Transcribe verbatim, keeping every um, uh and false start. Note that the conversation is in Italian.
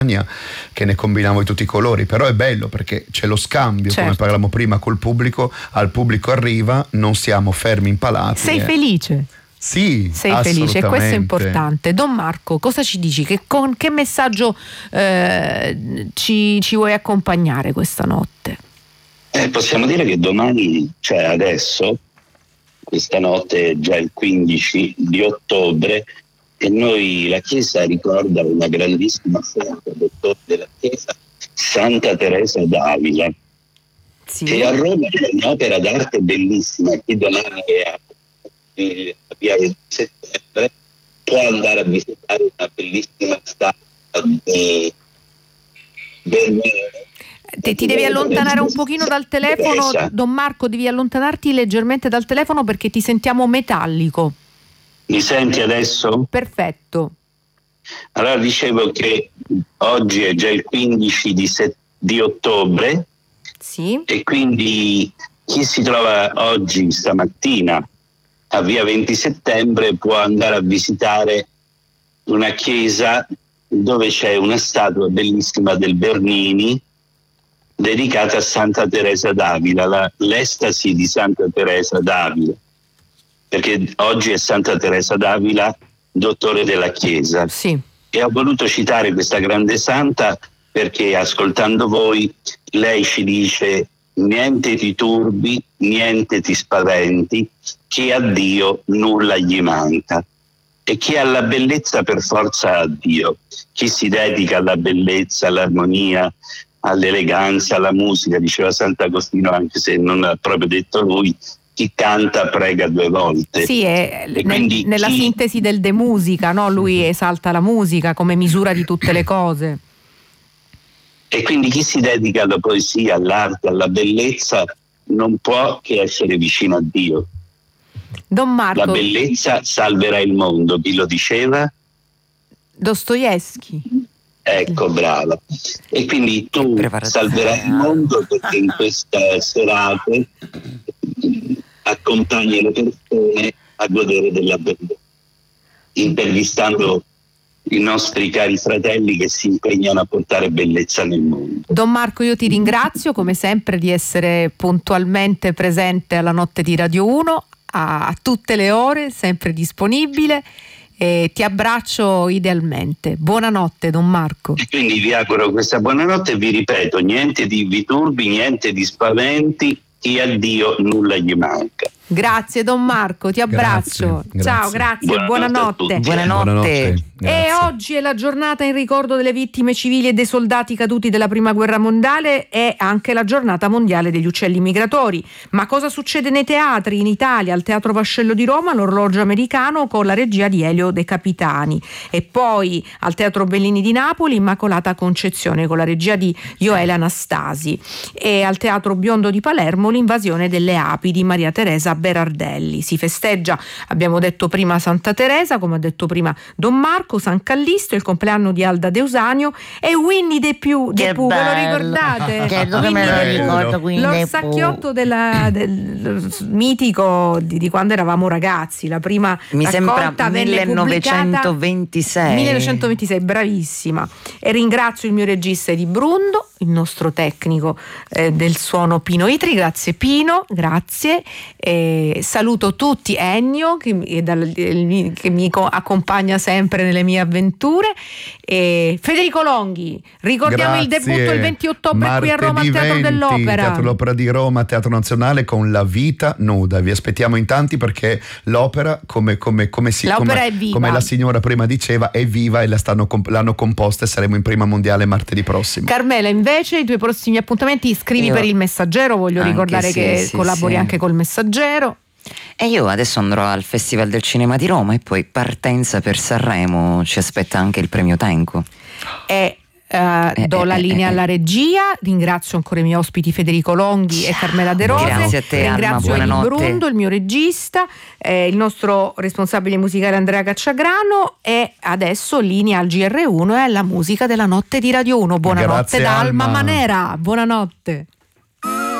che ne combiniamo di tutti i colori, però è bello perché c'è lo scambio, certo, come parlavamo prima col pubblico, al pubblico arriva, non siamo fermi impalati. Sei eh. felice? Sì, sei felice e questo è importante. Don Marco, cosa ci dici? Che, con che messaggio eh, ci, ci vuoi accompagnare questa notte? Eh, possiamo dire che domani, cioè adesso, questa notte è già il quindici di ottobre e noi, la Chiesa ricorda una grandissima santa, dottore della Chiesa, Santa Teresa d'Avila. Sì. E a Roma c'è un'opera d'arte bellissima, chi domani è a a via venti settembre può andare a visitare una bellissima statua di Bernini. Ti, ti devi allontanare un pochino dal telefono, Don Marco, devi allontanarti leggermente dal telefono perché ti sentiamo metallico. Mi senti adesso? Perfetto. Allora dicevo che oggi è già il quindici di, set- di ottobre, sì, e quindi chi si trova oggi, stamattina, a via venti settembre può andare a visitare una chiesa dove c'è una statua bellissima del Bernini dedicata a Santa Teresa d'Avila, la, l'estasi di Santa Teresa d'Avila, perché oggi è Santa Teresa d'Avila, dottore della Chiesa. Sì. E ho voluto citare questa grande santa perché, ascoltando voi, lei ci dice: niente ti turbi, niente ti spaventi, che a Dio nulla gli manca. E chi ha la bellezza per forza ha Dio. Chi si dedica alla bellezza, all'armonia, all'eleganza, alla musica, diceva Sant'Agostino, anche se non l'ha proprio detto lui, chi canta prega due volte. Sì, è e nel, nella chi... sintesi del De Musica, no? Lui esalta la musica come misura di tutte le cose. E quindi chi si dedica alla poesia, all'arte, alla bellezza non può che essere vicino a Dio. Don Marco, la bellezza salverà il mondo, chi lo diceva? Dostoevskij. Ecco, brava. E quindi tu salverai il mondo perché in questa serata accompagni le persone a godere della bellezza, intervistando i nostri cari fratelli che si impegnano a portare bellezza nel mondo. Don Marco, io ti ringrazio come sempre di essere puntualmente presente alla notte di Radio uno, a, a tutte le ore, sempre disponibile, e ti abbraccio idealmente. Buonanotte, Don Marco. E quindi vi auguro questa buonanotte e vi ripeto: niente di disturbi, niente di spaventi, chi a Dio nulla gli manca. Grazie Don Marco, ti abbraccio. Grazie, Ciao, grazie, buonanotte. Buonanotte. Buonanotte. E oggi è la giornata in ricordo delle vittime civili e dei soldati caduti della Prima Guerra Mondiale, è anche la giornata mondiale degli uccelli migratori. Ma cosa succede nei teatri? In Italia, al Teatro Vascello di Roma, l'Orologio Americano con la regia di Elio De Capitani, e poi al Teatro Bellini di Napoli, Immacolata Concezione con la regia di Joele Anastasi, e al Teatro Biondo di Palermo, L'invasione delle api di Maria Teresa Berardelli. Si festeggia, abbiamo detto prima, Santa Teresa, come ha detto prima Don Marco, San Callisto, il compleanno di Alda Deusanio e Winnie the Pooh, the Pooh, ve lo ricordate? Certo che me lo ricordo, quindi lo sacchiotto della, del mitico di, di quando eravamo ragazzi. La prima mi sembra venne millenovecentoventisei. millenovecentoventisei, bravissima. E ringrazio il mio regista Edi Brundo, il nostro tecnico eh, del suono Pino Itri. Grazie Pino, grazie. E saluto tutti, Ennio che, che mi accompagna sempre nelle mie avventure, e Federico Longhi, ricordiamo Grazie. il debutto il venti ottobre Martedì qui a Roma al Teatro venti, dell'Opera. Teatro dell'Opera di Roma, Teatro Nazionale, con La vita nuda. Vi aspettiamo in tanti perché l'opera, come, come, come, si, l'opera come, è viva. come la signora prima diceva, è viva e la stanno, l'hanno composta, e saremo in Prima Mondiale martedì prossimo. Carmela, invece i tuoi prossimi appuntamenti, scrivi Io, per il Messaggero, voglio ricordare sì, che sì, collabori sì. anche col Messaggero. E io adesso andrò al Festival del Cinema di Roma e poi partenza per Sanremo, ci aspetta anche il premio Tenco. E Uh, eh, do la eh, linea eh, alla regia, ringrazio ancora i miei ospiti Federico Longhi e Carmela De Rose. Grazie a te, ringrazio Alma, Edi buonanotte. Brundo, il mio regista, eh, il nostro responsabile musicale Andrea Cacciagrano, e adesso linea al G R uno e alla musica della notte di Radio uno. Buonanotte Grazie, da Alma Alma. Manera, buonanotte.